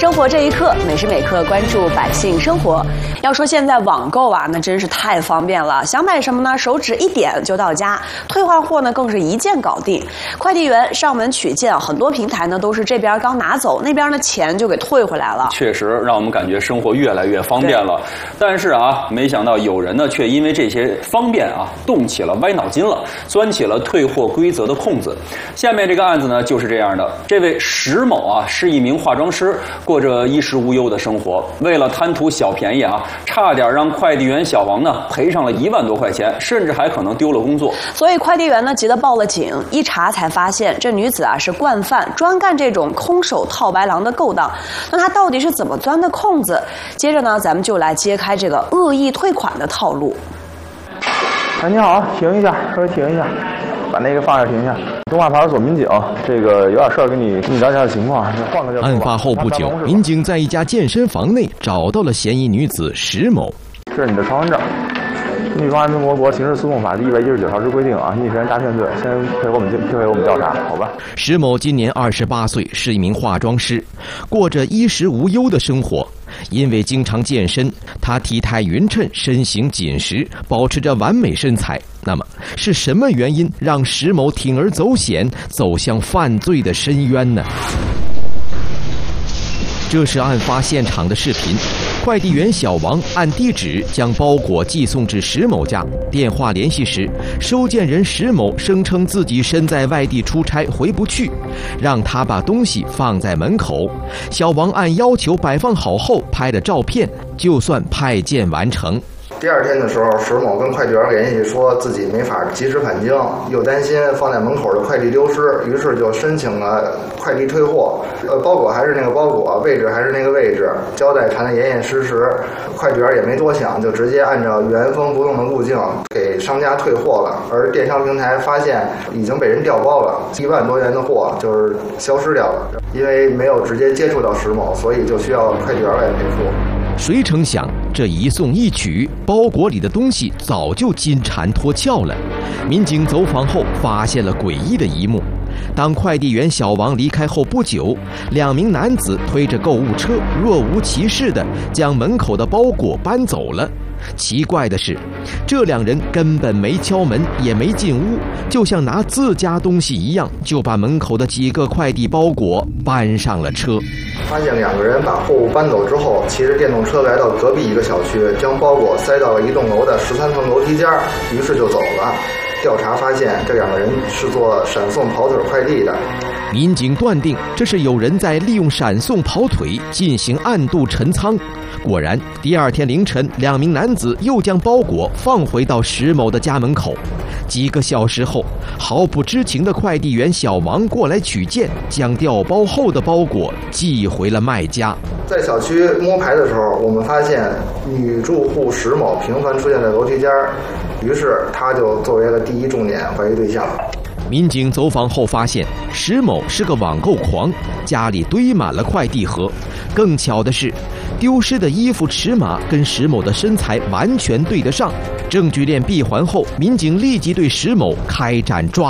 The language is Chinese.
生活这一刻，每时每刻关注百姓生活。要说现在网购啊，那真是太方便了，想买什么呢，手指一点就到家，退换货呢更是一键搞定。快递员上门取件，很多平台呢都是这边刚拿走，那边呢钱就给退回来了。 确实让我们感觉生活越来越方便了。但是啊，没想到有人呢却因为这些方便啊，动起了歪脑筋了，钻起了退货规则的空子。下面这个案子呢就是这样的，这位石某啊是一名化妆师，过着衣食无忧的生活。为了贪图小便宜啊，差点让快递员小王呢赔上了1万多块钱，甚至还可能丢了工作。 所以快递员呢急得报了警，一查才发现这女子啊是惯犯，专干这种空手套白狼的勾当。那她到底是怎么钻的空子？接着呢，咱们就来揭开这个恶意退款的套路。 哎，你好，停一下，稍微停一下，把那个放下，停一下。东华派出所民警，这个有点事儿，跟你了解下情况。换个地儿。 案发后不久，民警在一家健身房内找到了嫌疑女子石某。 这是你的身份证。根据中华人民共和国刑事诉讼法第119条之规定啊，逆权诈骗罪，先配合我们调查，好吧？ 石某今年28岁，是一名化妆师，过着衣食无忧的生活。因为经常健身，他体态匀称，身形紧实，保持着完美身材。那么，是什么原因让石某铤而走险，走向犯罪的深渊呢？这是案发现场的视频，快递员小王按地址将包裹寄送至石某家。电话联系时，收件人石某声称自己身在外地出差回不去，让他把东西放在门口。小王按要求摆放好后拍了照片，就算派件完成。 第二天的时候，石某跟快递员联系说自己没法及时返京，又担心放在门口的快递丢失，于是就申请了快递退货。包裹还是那个包裹，位置还是那个位置，胶带缠得严严实实。快递员也没多想，就直接按照原封不动的路径给商家退货了。而电商平台发现已经被人调包了，1万多元的货就是消失掉了。因为没有直接接触到石某，所以就需要快递员来赔付。 谁成想，这一送一取，包裹里的东西早就金蝉脱壳了。民警走访后发现了诡异的一幕：当快递员小王离开后不久，2名男子推着购物车，若无其事地将门口的包裹搬走了。奇怪的是，这2人根本没敲门，也没进屋，就像拿自家东西一样，就把门口的几个快递包裹搬上了车。 发现2个人把货物搬走之后，骑着电动车来到隔壁一个小区，将包裹塞到了一栋楼的13层楼梯间，于是就走了。调查发现，这2个人是做闪送跑腿快递的。 民警断定，这是有人在利用闪送跑腿进行暗度陈仓。果然，第2天凌晨，2名男子又将包裹放回到石某的家门口。几个小时后，毫不知情的快递员小王过来取件，将调包后的包裹寄回了卖家。 在小区摸排的时候，我们发现女住户石某频繁出现在楼梯间，于是他就作为了第一重点怀疑对象。 民警走访后发现，石某是个网购狂，家里堆满了快递盒。更巧的是，丢失的衣服尺码跟石某的身材完全对得上。证据链闭环后，民警立即对石某开展抓